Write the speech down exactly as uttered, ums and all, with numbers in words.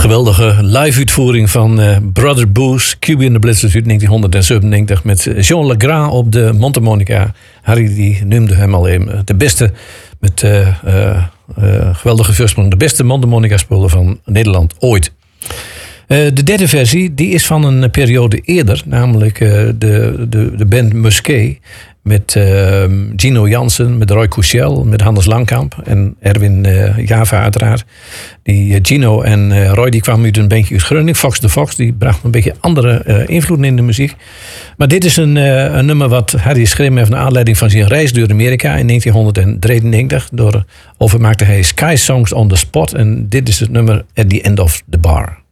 geweldige live-uitvoering van uh, Brother Booze, Cuba in the Blizzard uit negentien zevenennegentig met Jean Legrand op de mondharmonica. Harry die noemde hem al even de beste, met uh, uh, uh, geweldige voorsprong, de beste mondharmonica-speler van Nederland ooit. Uh, de derde versie die is van een periode eerder, namelijk uh, de, de, de band Musquet. Met uh, Gino Jansen, met Roy Couchel, met Hannes Langkamp en Erwin uh, Java uiteraard. Die uh, Gino en uh, Roy die kwamen uit een bandje uit Groningen, Fox the Fox. Die bracht een beetje andere uh, invloeden in de muziek. Maar dit is een, uh, een nummer wat Harry schreef heeft naar aanleiding van zijn reis door Amerika in negentien drieënnegentig. Door, over maakte hij Sky Songs on the Spot. En dit is het nummer At the End of the Bar.